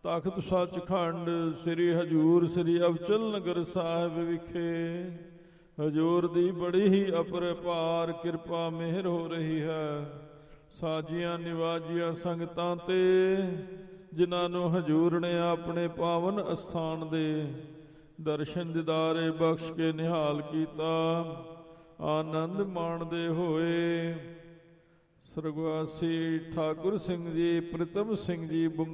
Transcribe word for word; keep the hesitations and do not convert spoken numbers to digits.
ਤਖਤ ਸੱਚਖੰਡ ਸ੍ਰੀ ਹਜੂਰ ਸ੍ਰੀ ਅਬਚਲ ਨਗਰ ਸਾਹਿਬ ਵਿਖੇ ਹਜੂਰ ਦੀ ਬੜੀ ਹੀ ਅਪਰਪਾਰ ਕਿਰਪਾ ਮਿਹਰ ਹੋ ਰਹੀ ਹੈ। ਸਾਜੀਆਂ ਨਿਵਾਜੀਆਂ ਸੰਗਤਾਂ ਤੇ ਜਿਨ੍ਹਾਂ ਨੂੰ ਹਜੂਰ ਨੇ ਆਪਣੇ ਪਾਵਨ ਅਸਥਾਨ ਦੇ ਦਰਸ਼ਨ ਦਿਦਾਰੇ ਬਖਸ਼ ਕੇ ਨਿਹਾਲ ਕੀਤਾ, ਆਨੰਦ ਮਾਣਦੇ ਹੋਏ। ਸਰਗਵਾਸੀ ਠਾਕੁਰ ਸਿੰਘ ਜੀ, ਪ੍ਰੀਤਮ ਸਿੰਘ ਜੀ